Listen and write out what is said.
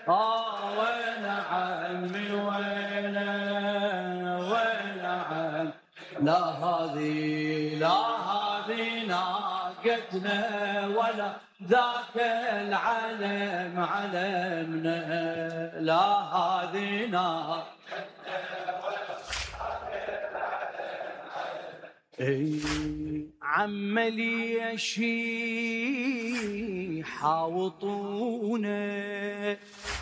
وين عمي وين عم. لا هذه ناقتنا ولا ذاك العلم علمنا. لا هذه عملي شي حاوطونا